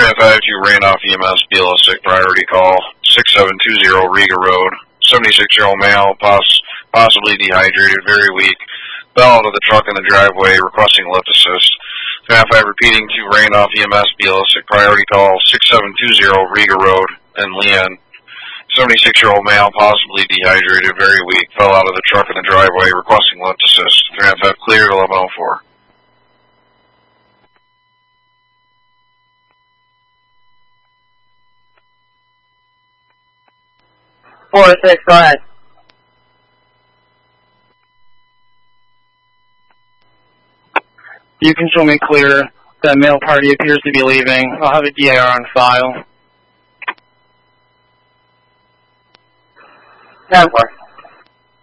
395 to Randolph EMS, BLS sick priority call, 6720 Riga Road. 76-year-old male, possibly dehydrated, very weak. Fell out of the truck in the driveway, requesting lift assist. 395 repeating to Randolph EMS, BLS sick priority call, 6720 Riga Road in Leon. 76-year-old male, possibly dehydrated, very weak. Fell out of the truck in the driveway, requesting lift assist. 395 cleared, 1104. 406, go ahead. You can show me clear. That male party appears to be leaving. I'll have a DIR on file. 10-4.